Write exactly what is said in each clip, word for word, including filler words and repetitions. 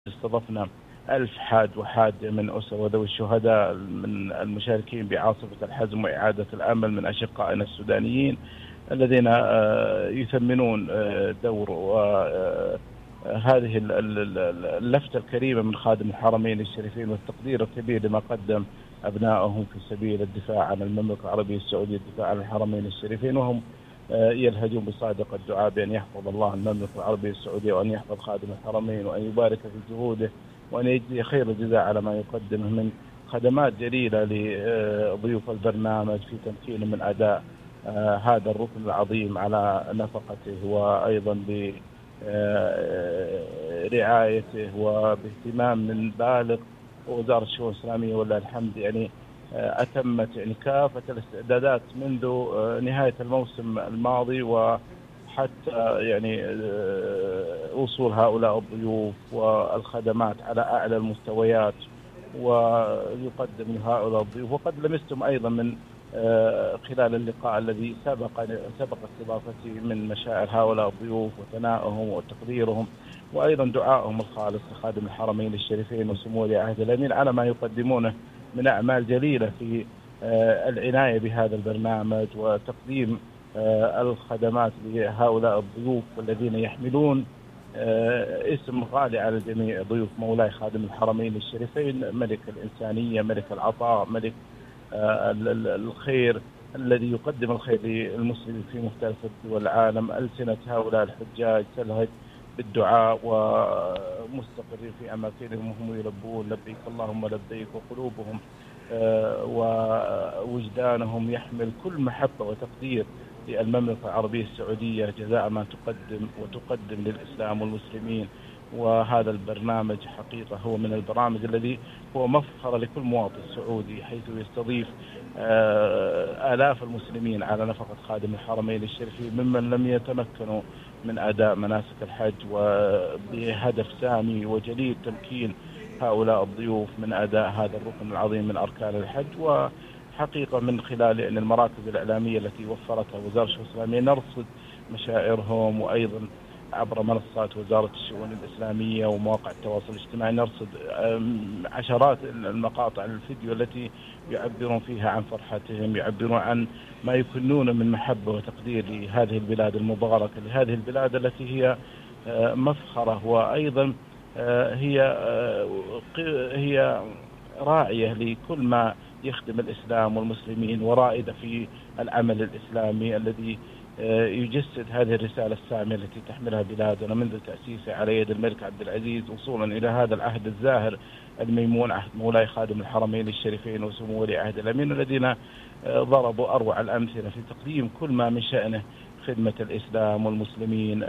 استضفنا ألف حاد وحادة من أسر وذوي الشهداء من المشاركين بعاصفة الحزم وإعادة الأمل من أشقائنا السودانيين الذين يثمنون دور هذه اللفتة الكريمة من خادم الحرمين الشريفين والتقدير الكبير لما قدم أبنائهم في سبيل الدفاع عن المملكة العربية السعودية، الدفاع عن الحرمين الشريفين، وهم يلهجون بصادق الدعاء بأن يحفظ الله المملكة العربية السعودية وأن يحفظ خادم الحرمين وأن يبارك في جهوده وأن يجزي خير الجزاء على ما يقدمه من خدمات جليلة لضيوف البرنامج في تمكينه من أداء هذا الركن العظيم على نفقته، وأيضا برعايته وباهتمام من بالغ. ووزارة الشؤون الإسلامية ولله الحمد يعني أتمت يعني كافة الاستعدادات منذ نهاية الموسم الماضي وحتى يعني وصول هؤلاء الضيوف والخدمات على أعلى المستويات ويقدم هؤلاء الضيوف. وقد لمستم أيضا من خلال اللقاء الذي سبق سبق استضافتي من مشاعر هؤلاء الضيوف وثنائهم وتقديرهم وأيضا دعائهم الخالص لخادم الحرمين الشريفين وسمو ولي عهد الأمين على ما يقدمونه من أعمال جليلة في العناية بهذا البرنامج وتقديم الخدمات لهؤلاء الضيوف الذين يحملون اسم غالي على جميع ضيوف مولاي خادم الحرمين الشريفين، ملك الإنسانية، ملك العطاء، ملك الخير الذي يقدم الخير للمسلمين في مختلف دول العالم. ألسنة هؤلاء الحجاج تلهج بالدعاء ومستقرين في أماكنهم وهم يلبون لبيك اللهم لبيك، وقلوبهم ووجدانهم يحمل كل محبة وتقدير للمملكة العربية السعودية جزاء ما تقدم وتقدم للإسلام والمسلمين. وهذا البرنامج حقيقة هو من البرامج الذي هو مفخر لكل مواطن سعودي، حيث يستضيف آلاف المسلمين على نفقة خادم الحرمين الشريفين ممن لم يتمكنوا من أداء مناسك الحج، وبهدف سامي وجليل تمكين هؤلاء الضيوف من أداء هذا الركن العظيم من أركان الحج. وحقيقة من خلال أن المراكز الإعلامية التي وفرتها وزارة الشؤون الإسلامية نرصد مشاعرهم، وأيضا عبر منصات وزارة الشؤون الإسلامية ومواقع التواصل الاجتماعي نرصد عشرات المقاطع الفيديو التي يعبرون فيها عن فرحتهم، يعبرون عن ما يكنون من محبة وتقدير لهذه البلاد المباركة، لهذه البلاد التي هي مفخرة وأيضا هي هي راعية لكل ما يخدم الإسلام والمسلمين ورائدة في العمل الإسلامي الذي يجسد هذه الرسالة السامية التي تحملها بلادنا منذ تأسيسها على يد الملك عبد العزيز وصولا إلى هذا العهد الزاهر الميمون، عهد مولاي خادم الحرمين الشريفين وسمو ولي عهد الأمين، الذين ضربوا أروع الأمثلة في تقديم كل ما من شأنه خدمة الإسلام والمسلمين.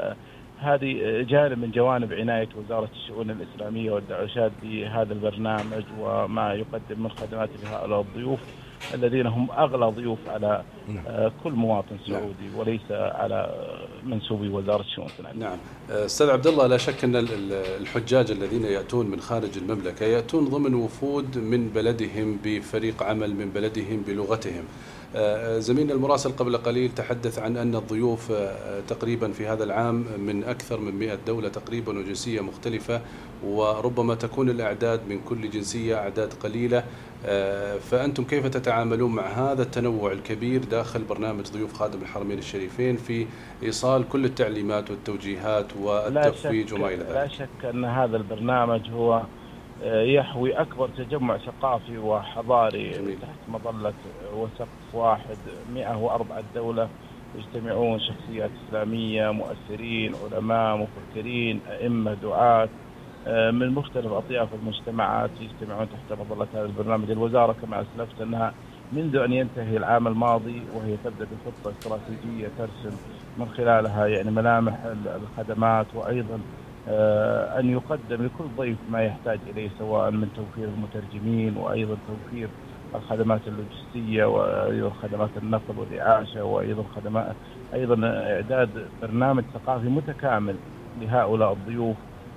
هذه جانب من جوانب عناية وزارة الشؤون الإسلامية والدعوشات بهذا البرنامج وما يقدم من خدمات لهؤلاء الضيوف الذين هم أغلى ضيوف على كل مواطن سعودي وليس على منسوبي وزارة الشؤون الإسلامية. نعم أستاذ عبد الله، لا شك أن الحجاج الذين يأتون من خارج المملكة يأتون ضمن وفود من بلدهم بفريق عمل من بلدهم بلغتهم. زميلنا المراسل قبل قليل تحدث عن أن الضيوف تقريبا في هذا العام من أكثر من مئة دولة تقريبا وجنسية مختلفة، وربما تكون الأعداد من كل جنسية أعداد قليلة. فأنتم كيف تتعاملون مع هذا التنوع الكبير داخل برنامج ضيوف خادم الحرمين الشريفين في إيصال كل التعليمات والتوجيهات والتفويج وما إلى ذلك؟ لا شك أن هذا البرنامج هو يحوي أكبر تجمع ثقافي وحضاري جميل. تحت مظلة وسقف واحد مئة وأربعة دولة يجتمعون شخصيات إسلامية، مؤثرين، علماء، مفكرين، أئمة، دعاة من مختلف أطياف المجتمعات يجتمعون تحت مظلة هذا البرنامج. الوزارة كما أسلفت أنها منذ أن ينتهي العام الماضي وهي تبدأ بخطة استراتيجية ترسم من خلالها يعني ملامح الخدمات وأيضا أن يقدم لكل ضيف ما يحتاج إليه سواء من توفير المترجمين وأيضا توفير الخدمات اللوجستية وأيضا خدمات النقل والإعاشة وأيضا خدمات أيضا إعداد برنامج ثقافي متكامل لهؤلاء الضيوف،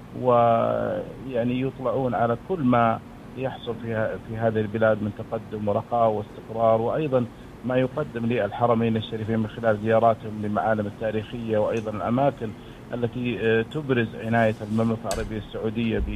ويعني يطلعون على كل ما يحصل في في هذه البلاد من تقدم ورخاء واستقرار، وأيضا ما يقدم للحرمين الشريفين من خلال زياراتهم للمعالم التاريخية وأيضا الأماكن التي تبرز عناية المملكة العربية السعودية